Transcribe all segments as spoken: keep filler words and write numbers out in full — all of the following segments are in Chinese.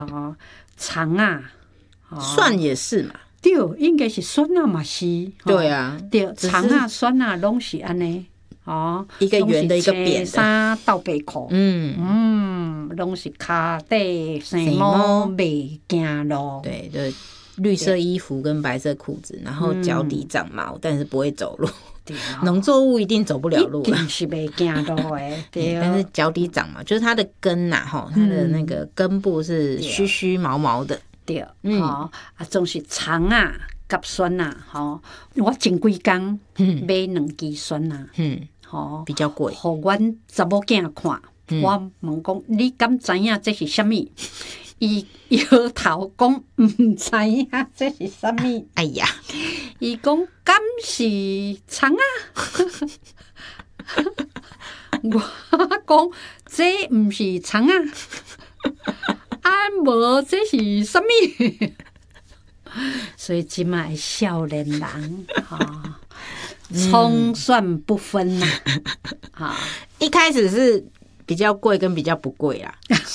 哦，肠啊，哦、 蒜也是嘛。 对，应该是蒜啊嘛是。 对啊， 对，肠啊、蒜啊拢是安尼。哦， 一个圆的，一个扁的。 三倒背裤。嗯嗯，拢是脚底生毛袂行路。 对对，绿色衣服跟白色裤子，然后脚底长毛，嗯、但是不会走路。农、哦、作物一定走不了路， 一定是袂行路的。对， 但是脚底长毛，就是它的根呐、啊，哈，它的那个根部是须须毛毛的。 对，嗯，哦、啊，总是肠啊、甲蒜啊，吼，我前几工买两支蒜啊，嗯，吼， 比較貴， 互阮查某囝看，嗯、我問講，你敢知影這是啥物？伊搖頭講毋知影這是啥物。 哎呀， 伊講敢是腸啊？我講這毋是腸啊。啊，无这是什么？所以即卖少年人哈，葱蒜不分呐、啊。啊、 一开始是比较贵跟比较不贵啦。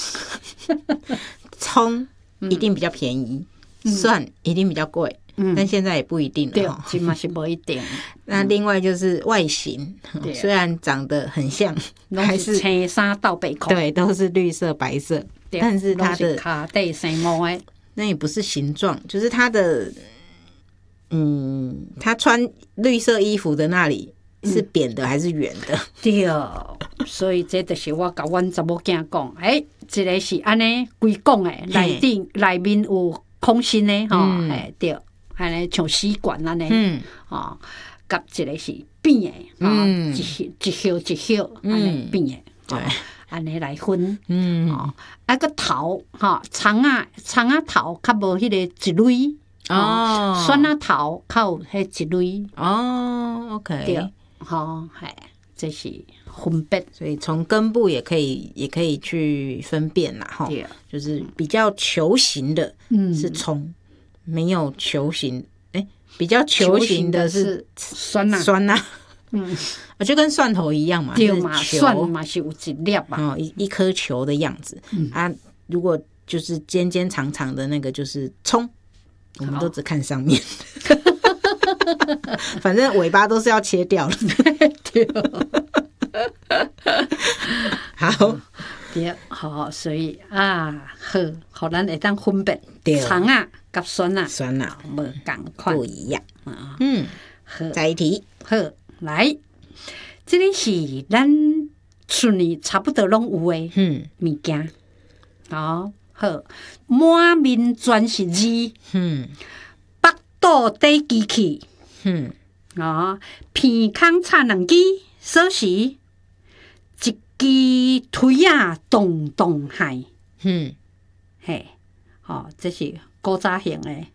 葱一定比较便宜，嗯、蒜一定比较贵，嗯、但现在也不一定了。 对，起码是不一定。 那另外就是外形，嗯、虽然长得很像，还是青衫倒背裤， 对，都是绿色、白色。但是它的脚底生毛诶， 那也不是形状，就是它的，嗯，他穿绿色衣服的那里是扁的还是圆的？嗯、 对，所以这就是我甲阮查某囝讲，诶、欸，一个是安尼规讲诶，内底内面有空心诶，吼、嗯，哎对，安尼像吸管安尼，嗯，哦，甲一个是扁诶，嗯，一一叶一叶安尼扁诶，对。安尼来分，嗯，哦，啊个头，哈，肠啊，肠啊头较无迄个一类，哦，蒜啊头较有迄一类， 哦 ，OK， 对，好，嘿，这是分别， 所以从根部也可以，也可以去分辨啦，哈，就是比较球形的，嗯，是葱，没有球形，哎、欸，比较球形的是蒜啊， 蒜啊。嗯，就跟蒜头一样嘛， 对嘛，蒜嘛是有一粒嘛， 哦，一一颗球的样子。嗯、啊，如果就是尖尖长长的那个就是葱，我们都只看上面，反正尾巴都是要切掉的。对，好， 对，好，所以啊，好，好，咱会当分别肠啊、甲蒜啊、 蒜啊， 无共款， 不一样。嗯，好，再一题， 好。来，这个是咱厝里差不多拢有诶，嗯，物件，哦，好，满面全是字，嗯，腹肚底机器，嗯，哦，鼻孔插两支锁匙，一支推啊动动海，嗯，嘿，哦，这是古早型诶，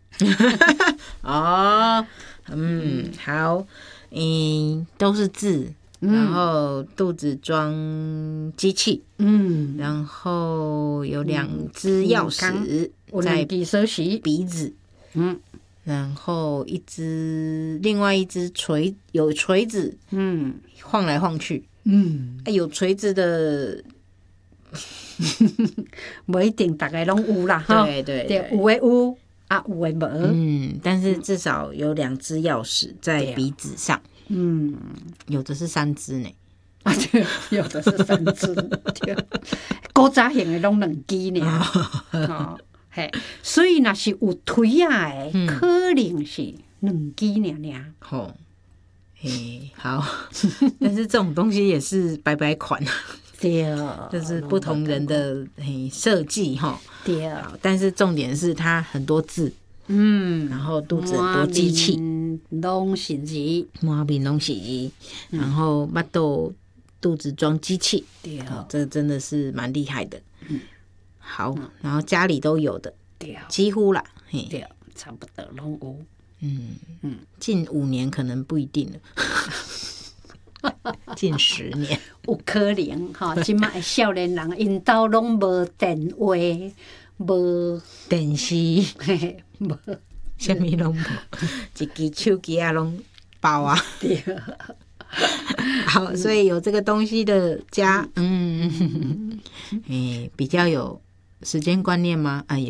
哦，嗯，好。嗯，都是字，嗯、然后肚子装机器，嗯，然后有两只钥匙在鼻子，嗯，然后一只另外一只锤有锤子，嗯，晃来晃去，嗯，啊、有锤子的， 不一定大家拢有啦，哈， 对对对，有的有。啊，有的无， 嗯，但是至少有两只钥匙在鼻子上，嗯，有的是三只呢， 啊，对，有的是三只，对，古早型的拢两支呢，哦，嘿，所以若是有推啊的，嗯、可能是两支呢呢， 吼，嘿，好，但是这种东西也是百百款。 对， 就是不同人的设计哈。 对， 但是重点是它很多字，嗯，然后肚子很多机器， 拢是字， 满面拢是字，然后巴肚肚子装机器，对、哦，这真的是蛮厉害的。嗯，好，然后家里都有的，对，几乎啦， 对，差不多拢有。 嗯嗯，近五年可能不一定了。近十年有可能哈，即卖的少年人因兜拢无电话，无电视， 无啥物拢无，一支手机啊拢包啊。对，好，所以有这个东西的家，嗯，哎、欸，比较有时间观念吗？啊，也